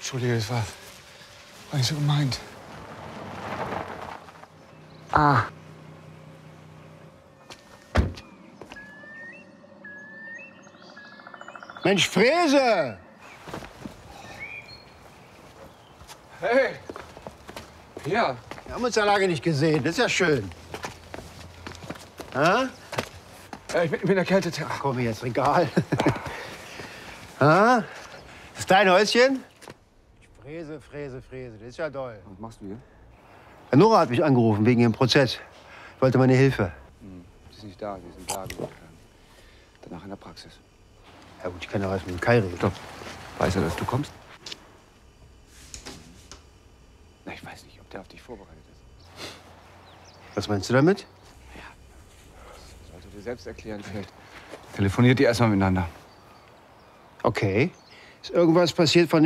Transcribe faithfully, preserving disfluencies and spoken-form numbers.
Entschuldige, es war, war nicht so gemeint. Ah. Mensch, Fräse! Hey! Ja. Wir haben uns ja lange nicht gesehen. Das ist ja schön. Ha? Äh, ich, bin, ich bin erkältet. Ach, komm jetzt, Regal. Ha? Das ist dein Häuschen? Fräse, Fräse, Fräse. Das ist ja toll. Was machst du hier? Herr Nora hat mich angerufen wegen ihrem Prozess. Ich wollte meine Hilfe. Hm. Sie ist nicht da. Sie sind da. Danach in der Praxis. Ja gut, ich kann ja was mit dem Kai reden. Stopp. Weiß er, dass du kommst? Na, ich weiß nicht, ob der auf dich vorbereitet ist. Was meinst du damit? Ja, das sollte dir selbst erklären. Vielleicht telefoniert ihr erstmal miteinander. Okay. Ist irgendwas passiert, von